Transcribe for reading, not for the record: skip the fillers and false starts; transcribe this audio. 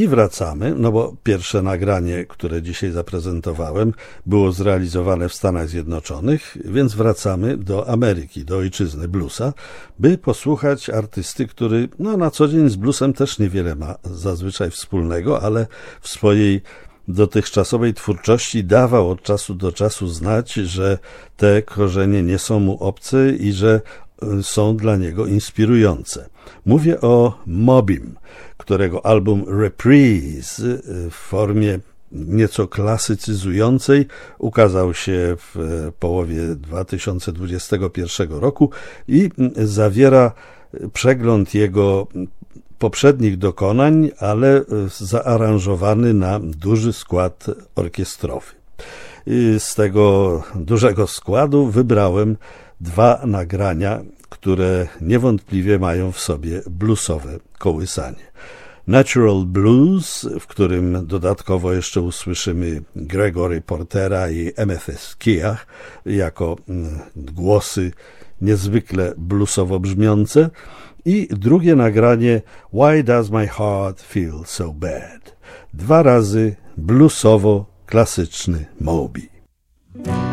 I wracamy, no bo pierwsze nagranie, które dzisiaj zaprezentowałem, było zrealizowane w Stanach Zjednoczonych, więc wracamy do Ameryki, do ojczyzny bluesa, by posłuchać artysty, który na co dzień z bluesem też niewiele ma zazwyczaj wspólnego, ale w swojej dotychczasowej twórczości dawał od czasu do czasu znać, że te korzenie nie są mu obce i że są dla niego inspirujące. Mówię o Mobim, którego album Reprise w formie nieco klasycyzującej ukazał się w połowie 2021 roku i zawiera przegląd jego poprzednich dokonań, ale zaaranżowany na duży skład orkiestrowy. Z tego dużego składu wybrałem dwa nagrania, które niewątpliwie mają w sobie bluesowe kołysanie. Natural Blues, w którym dodatkowo jeszcze usłyszymy Gregory Portera i Amethyst Kiah jako głosy niezwykle bluesowo brzmiące, i drugie nagranie Why Does My Heart Feel So Bad? 2 razy bluesowo klasyczny Moby.